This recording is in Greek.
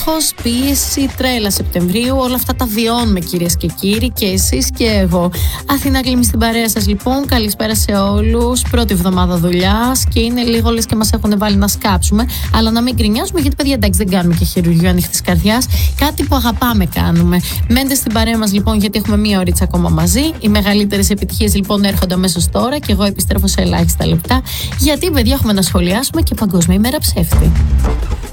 Άγχος, πίεση, τρέλα Σεπτεμβρίου, όλα αυτά τα βιώνουμε κυρίες και κύριοι, και εσείς και εγώ. Αθηνά Κλίμη στην παρέα σας λοιπόν, καλησπέρα σε όλους. Πρώτη εβδομάδα δουλειάς και είναι λίγο λες και μας έχουν βάλει να σκάψουμε, αλλά να μην γκρινιάζουμε, γιατί παιδιά εντάξει δεν κάνουμε και χειρουργείο ανοιχτής καρδιάς. Κάτι που αγαπάμε κάνουμε. Μέντε στην παρέα μας λοιπόν, γιατί έχουμε μία ωρίτσα ακόμα μαζί. Οι μεγαλύτερες επιτυχίες λοιπόν έρχονται αμέσως τώρα και εγώ επιστρέφω σε ελάχιστα λεπτά, γιατί παιδιά έχουμε να σχολιάσουμε και Παγκόσμια ημέρα ψεύτη.